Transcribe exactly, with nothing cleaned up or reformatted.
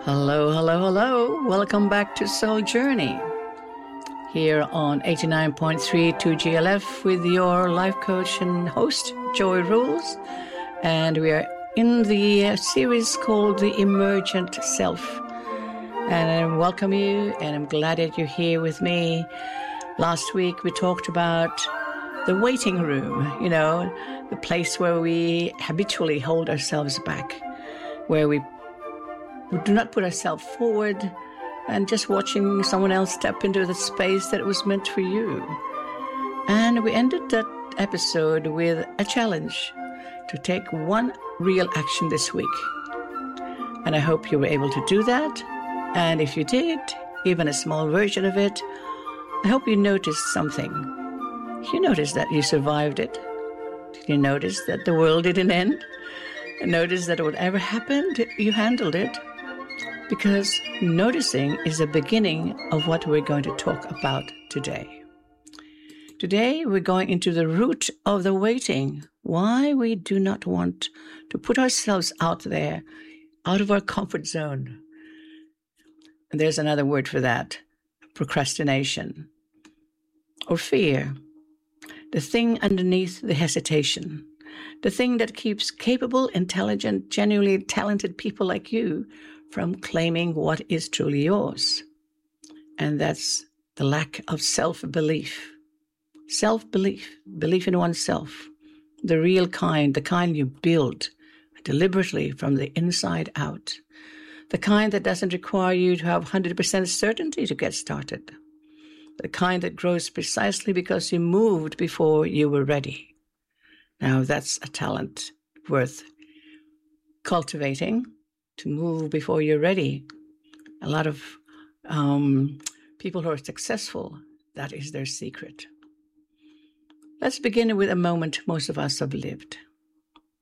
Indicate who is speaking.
Speaker 1: Hello, hello, hello. Welcome back to Soul Journey here on eighty-nine point three two G L F with your life coach and host, Joy Rules. And we are in the series called The Emergent Self. And I welcome you, and I'm glad that you're here with me. Last week we talked about the waiting room, you know, the place where we habitually hold ourselves back, where we We do not put ourselves forward and just watching someone else step into the space that was meant for you. And we ended that episode with a challenge to take one real action this week. And I hope you were able to do that. And if you did, even a small version of it, I hope you noticed something. You noticed that you survived it. Did you notice that the world didn't end? And notice that whatever happened, you handled it. Because noticing is the beginning of what we're going to talk about today. Today, we're going into the root of the waiting, why we do not want to put ourselves out there, out of our comfort zone. And there's another word for that, procrastination or fear, the thing underneath the hesitation, the thing that keeps capable, intelligent, genuinely talented people like you from claiming what is truly yours. And that's the lack of self-belief. Self-belief, belief in oneself, the real kind, the kind you build deliberately from the inside out, the kind that doesn't require you to have one hundred percent certainty to get started, the kind that grows precisely because you moved before you were ready. Now, that's a talent worth cultivating, to move before you're ready. A lot of um, people who are successful, that is their secret. Let's begin with a moment most of us have lived.